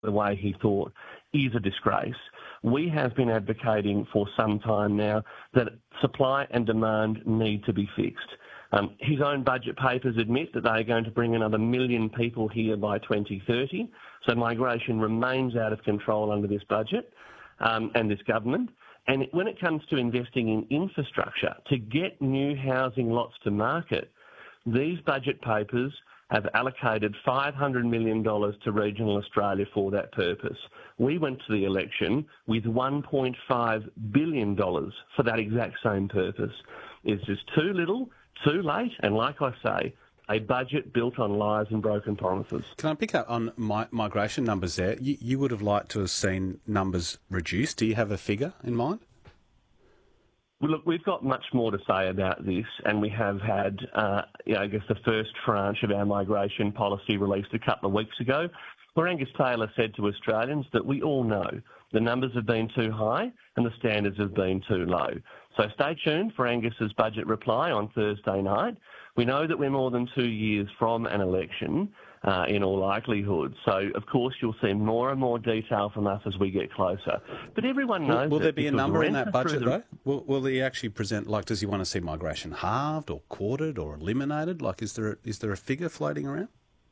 the way he thought is a disgrace. We have been advocating for some time now that supply and demand need to be fixed. His own budget papers admit that they are going to bring another 1 million people here by 2030. So migration remains out of control under this budget and this government. And when it comes to investing in infrastructure to get new housing lots to market, these budget papers have allocated $500 million to regional Australia for that purpose. We went to the election with $1.5 billion for that exact same purpose. It's just too little, too late, and like I say, a budget built on lies and broken promises. Can I pick up on migration numbers there? You would have liked to have seen numbers reduced. Do you have a figure in mind? Well, look, we've got much more to say about this, and we have had, I guess, the first tranche of our migration policy released a couple of weeks ago, where Angus Taylor said to Australians that we all know the numbers have been too high and the standards have been too low. So stay tuned for Angus's budget reply on Thursday night. We know that we're more than 2 years from an election, in all likelihood. So, of course, you'll see more and more detail from us as we get closer. But everyone knows... Will there be a number in that budget, though? Will he actually present, does he want to see migration halved or quartered or eliminated? Is there a figure floating around?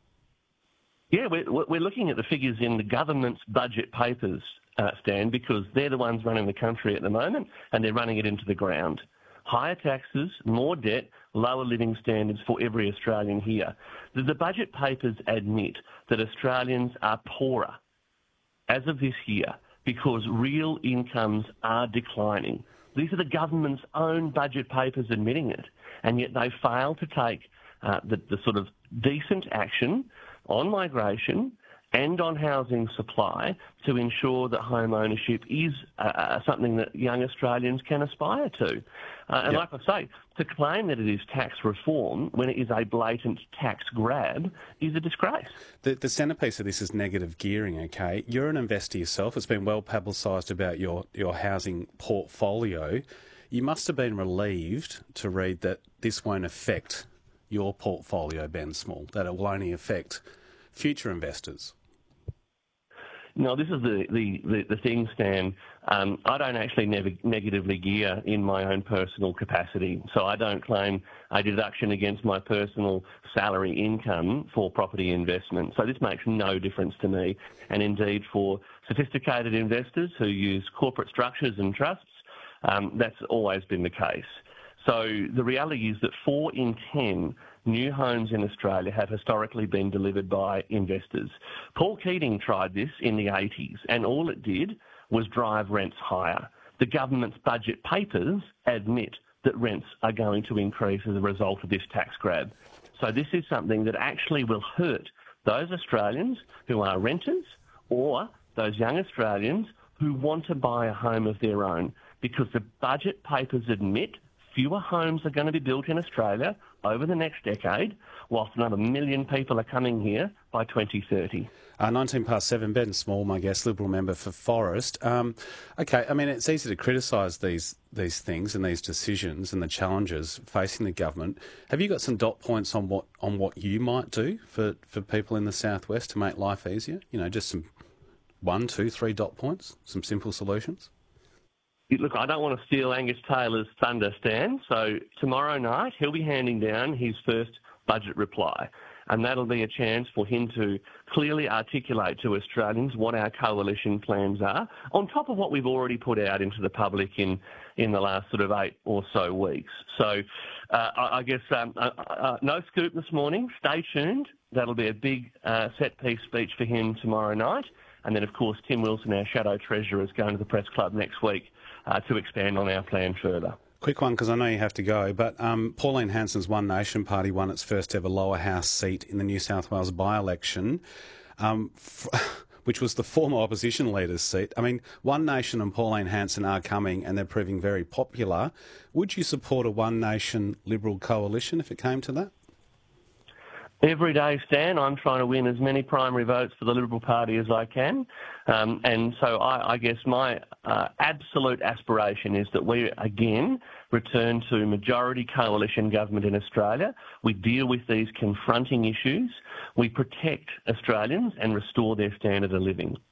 Yeah, we're looking at the figures in the government's budget papers, Stan, because they're the ones running the country at the moment, and they're running it into the ground. Higher taxes, more debt, lower living standards for every Australian here. The budget papers admit that Australians are poorer as of this year because real incomes are declining. These are the government's own budget papers admitting it, and yet they fail to take the sort of decent action on migration and on housing supply to ensure that home ownership is something that young Australians can aspire to. Like I say, to claim that it is tax reform when it is a blatant tax grab is a disgrace. The centrepiece of this is negative gearing, okay? You're an investor yourself. It's been well publicised about your housing portfolio. You must have been relieved to read that this won't affect your portfolio, Ben Small, that it will only affect future investors. No, this is the thing, Stan. I don't actually negatively gear in my own personal capacity, so I don't claim a deduction against my personal salary income for property investment. So this makes no difference to me. And indeed, for sophisticated investors who use corporate structures and trusts, that's always been the case. So the reality is that 4 in 10 new homes in Australia have historically been delivered by investors. Paul Keating tried this in the 80s, and all it did was drive rents higher. The government's budget papers admit that rents are going to increase as a result of this tax grab. So this is something that actually will hurt those Australians who are renters or those young Australians who want to buy a home of their own, because the budget papers admit fewer homes are going to be built in Australia over the next decade, whilst another 1 million people are coming here by 2030. 7:19, Ben Small, my guest, Liberal member for Forrest. Okay, I mean, it's easy to criticise these things and these decisions and the challenges facing the government. Have you got some dot points on what you might do for people in the southwest to make life easier? Just some 1, 2, 3 dot points, some simple solutions? Look, I don't want to steal Angus Taylor's thunder, Stan, so tomorrow night he'll be handing down his first budget reply, and that'll be a chance for him to clearly articulate to Australians what our coalition plans are, on top of what we've already put out into the public in the last sort of 8 or so weeks. So I guess no scoop this morning. Stay tuned. That'll be a big set-piece speech for him tomorrow night. And then, of course, Tim Wilson, our Shadow Treasurer, is going to the Press Club next week to expand on our plan further. Quick one, because I know you have to go, but Pauline Hanson's One Nation Party won its first ever lower house seat in the New South Wales by-election, which was the former opposition leader's seat. I mean, One Nation and Pauline Hanson are coming and they're proving very popular. Would you support a One Nation Liberal coalition if it came to that? Every day, Stan, I'm trying to win as many primary votes for the Liberal Party as I can. And so I guess my absolute aspiration is that we, again, return to majority coalition government in Australia. We deal with these confronting issues. We protect Australians and restore their standard of living.